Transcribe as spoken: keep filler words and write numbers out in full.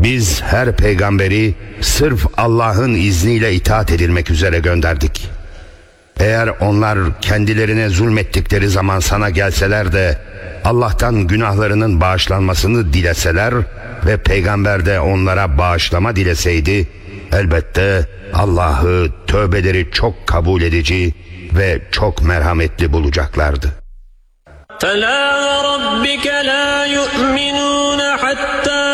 Biz her peygamberi sırf Allah'ın izniyle itaat edilmek üzere gönderdik. Eğer onlar kendilerine zulmettikleri zaman sana gelseler de Allah'tan günahlarının bağışlanmasını dileseler ve peygamber de onlara bağışlama dileseydi, elbette Allah'ı tövbeleri çok kabul edici ve çok merhametli bulacaklardı. فَلَا وَرَبِّكَ لَا يُؤْمِنُونَ حَتَّى